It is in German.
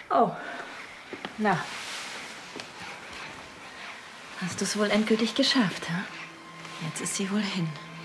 Oh, na. Hast du es wohl endgültig geschafft, ha? Jetzt ist sie wohl hin.